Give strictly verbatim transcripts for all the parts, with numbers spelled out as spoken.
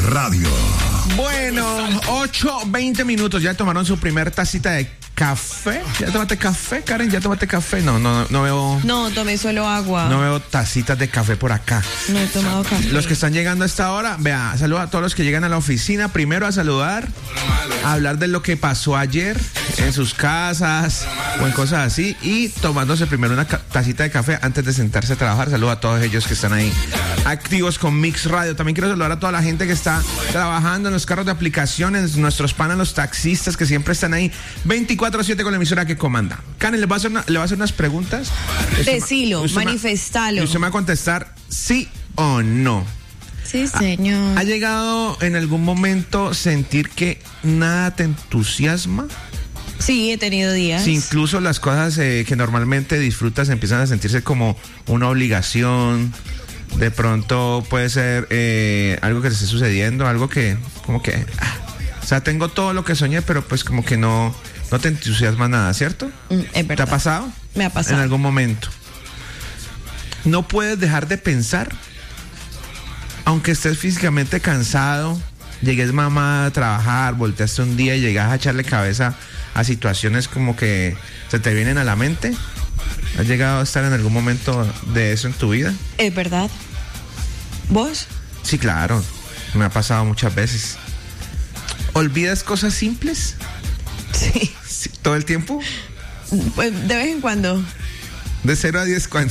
Radio. Bueno, ocho, veinte minutos. ¿Ya tomaron su primer tacita de café? ¿Ya tomaste café, Karen? ¿Ya tomaste café? No, no, no veo. No, tomé solo agua. No veo tacitas de café por acá. No he tomado café. Los que están llegando a esta hora, vea, saluda a todos los que llegan a la oficina. Primero a saludar, a hablar de lo que pasó ayer en sus casas o en cosas así. Y tomándose primero una tacita de café antes de sentarse a trabajar. Saluda a todos ellos que están ahí activos con Mix Radio. También quiero saludar a toda la gente que está trabajando en los carros de aplicaciones, nuestros panas, los taxistas que siempre están ahí veinticuatro siete con la emisora que comanda. Karen, ¿le va a hacer, una, le va a hacer unas preguntas? Decilo, manifestalo. Y usted me va a contestar sí o no. Sí, señor. ¿Ha, ¿Ha llegado en algún momento sentir que nada te entusiasma? Sí, he tenido días. Sí, incluso las cosas eh, que normalmente disfrutas empiezan a sentirse como una obligación. De pronto puede ser eh, algo que te esté sucediendo, algo que como que... Ah, o sea, tengo todo lo que soñé, pero pues como que no, no te entusiasma nada, ¿cierto? Mm, es verdad. ¿Te ha pasado? Me ha pasado. En algún momento. No puedes dejar de pensar, aunque estés físicamente cansado, llegues mamá a trabajar, volteaste un día y llegas a echarle cabeza a situaciones como que se te vienen a la mente. ¿Has llegado a estar en algún momento de eso en tu vida? Es verdad. ¿Vos? Sí, claro. Me ha pasado muchas veces. ¿Olvidas cosas simples? Sí. Sí, ¿todo el tiempo? Pues de vez en cuando. ¿De cero a diez cuánto?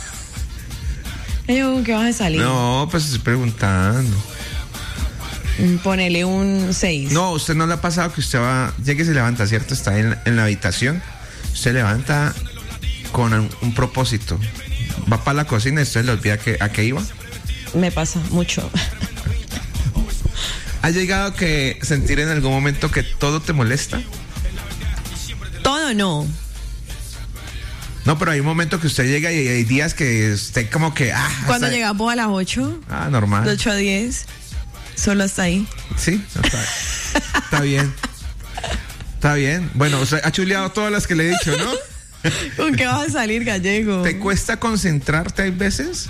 ¿Con qué vas a salir? No, pues estoy preguntando. Ponele un seis. No, usted no le ha pasado que usted va, llegue y se levanta, ¿cierto? Está en, en la habitación. Usted levanta con un, un propósito. Va para la cocina y usted le olvida que, a qué iba. Me pasa mucho. ¿Ha llegado a que sentir en algún momento que todo te molesta? Todo no. No, pero hay un momento que usted llega y hay días que usted como que... Ah, ¿Cuándo hasta... llegamos a las ocho? Ah, normal. De ocho a diez. Solo hasta ahí. Sí, está, está bien. Está bien. Bueno, o sea, ha chuleado todas las que le he dicho, ¿no? ¿Con qué vas a salir, gallego? ¿Te cuesta concentrarte hay veces?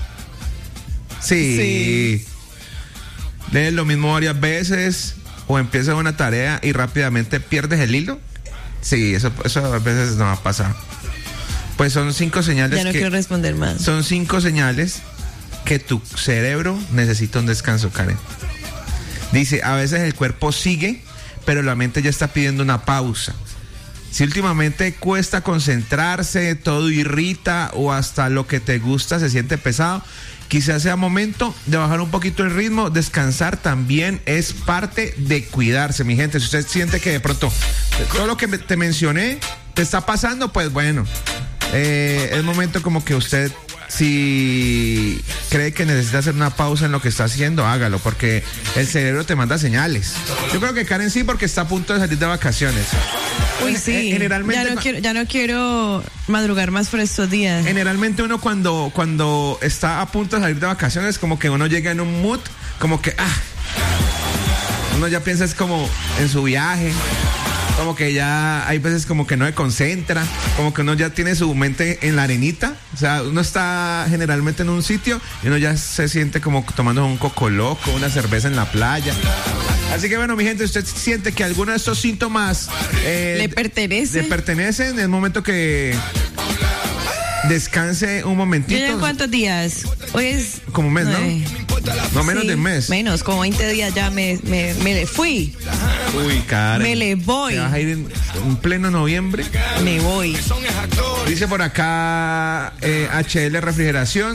Sí. Sí. Lees lo mismo varias veces o empiezas una tarea y rápidamente pierdes el hilo. Sí, eso, eso a veces no va a pasar. Pues son cinco señales. Ya no que, quiero responder más. Son cinco señales que tu cerebro necesita un descanso, Karen. Dice, a veces el cuerpo sigue, pero la mente ya está pidiendo una pausa. Si últimamente cuesta concentrarse, todo irrita o hasta lo que te gusta se siente pesado, quizás sea momento de bajar un poquito el ritmo. Descansar también es parte de cuidarse, mi gente. Si usted siente que de pronto todo lo que te mencioné te está pasando, pues bueno, eh, es momento como que usted, si cree que necesita hacer una pausa en lo que está haciendo, hágalo, porque el cerebro te manda señales. Yo creo que Karen sí, porque está a punto de salir de vacaciones. Uy, sí. Generalmente, ya no quiero, ya no quiero madrugar más por estos días. Generalmente uno cuando, cuando está a punto de salir de vacaciones, como que uno llega en un mood, como que, ah, uno ya piensa es como en su viaje. Como que ya hay veces como que no se concentra, como que uno ya tiene su mente en la arenita. O sea, uno está generalmente en un sitio y uno ya se siente como tomando un coco loco, una cerveza en la playa. Así que bueno, mi gente, usted siente que alguno de estos síntomas eh, le pertenece. Le pertenecen, es momento que descanse un momentito. ¿Ya en cuántos días? Hoy es como un mes, nueve. ¿no? No, menos sí, de un mes. Menos, como veinte días ya me, me, me le fui. Uy, Karen. Me le voy. ¿Te vas a ir en, en pleno noviembre? Me voy. Dice por acá eh, H L Refrigeración.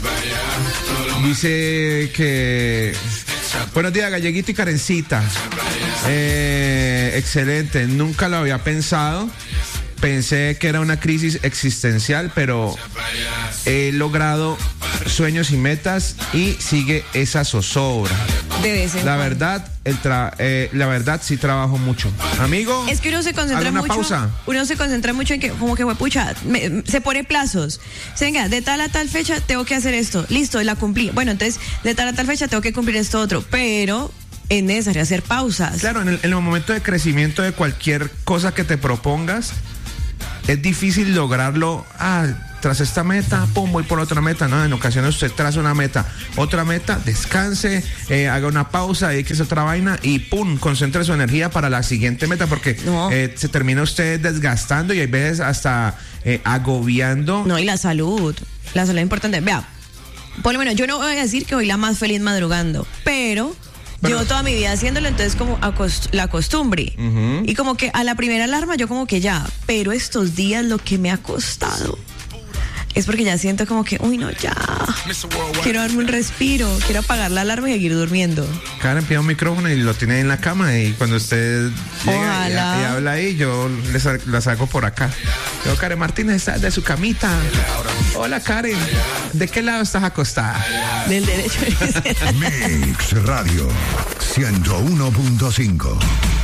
Dice que... Buenos días, Galleguito y Karencita. Eh, excelente, nunca lo había pensado. Pensé que era una crisis existencial, pero he logrado sueños y metas y sigue esa zozobra. De vez en La cuando. verdad, el tra- eh, la verdad sí trabajo mucho. Amigo, es que uno se concentra haga una mucho. pausa. Uno se concentra mucho en que, como que, pucha, me, se pone plazos. O sea, venga, de tal a tal fecha tengo que hacer esto. Listo, la cumplí. Bueno, entonces, de tal a tal fecha tengo que cumplir esto otro. Pero es necesario hacer pausas. Claro, en el, en el momento de crecimiento de cualquier cosa que te propongas, es difícil lograrlo ah, tras esta meta, pum, voy por otra meta. No, en ocasiones usted traza una meta, otra meta, descanse, eh, haga una pausa, dedique a otra vaina y pum, concentre su energía para la siguiente meta, porque no. eh, se termina usted desgastando y hay veces hasta eh, agobiando. No, y la salud, la salud es importante. Vea, por lo menos yo no voy a decir que soy la más feliz madrugando, pero... Pero, yo toda mi vida haciéndolo, entonces como acost- la costumbre. Uh-huh. Y como que a la primera alarma yo como que ya, pero estos días lo que me ha costado es porque ya siento como que, uy, no, ya. Quiero darme un respiro, quiero apagar la alarma y seguir durmiendo. Karen pide un micrófono y lo tiene en la cama y cuando usted llega y, y habla ahí, yo le sa- la saco por acá. Yo, Karen Martínez, está de su camita. Hola, Karen. ¿De qué lado estás acostada? Del derecho. Mix Radio ciento uno punto cinco.